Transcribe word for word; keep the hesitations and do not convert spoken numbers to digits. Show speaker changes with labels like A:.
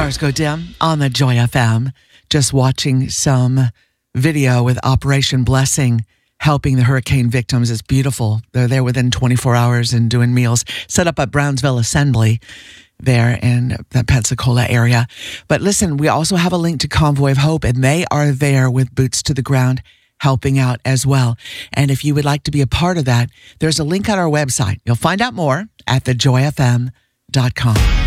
A: Stars go dim on the Joy F M. Just watching some video with Operation Blessing helping the hurricane victims. It's beautiful. They're there within twenty-four hours and doing meals set up at Brownsville Assembly there in the Pensacola area. But listen, we also have a link to Convoy of Hope, and they are there with boots to the ground helping out as well. And if you would like to be a part of that, there's a link on our website. You'll find out more at the joy f m dot com.